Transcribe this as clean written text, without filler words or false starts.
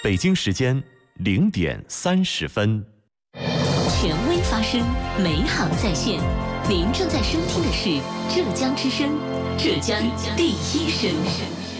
北京时间0点30分。 权威发声，美好在线。您正在收听的是浙江之声，浙江第一声。